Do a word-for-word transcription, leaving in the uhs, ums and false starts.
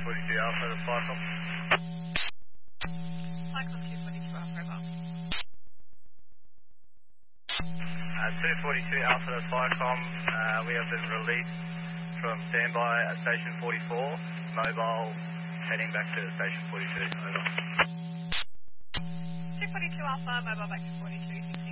forty-two Alpha, that's Cycom. Cycom two forty-two Alpha, over. Uh, two forty-two Alpha, that's Cycom. Uh, we have been released from standby at Station forty-four. Mobile heading back to Station forty-two, over. two forty-two Alpha, mobile back to forty-two.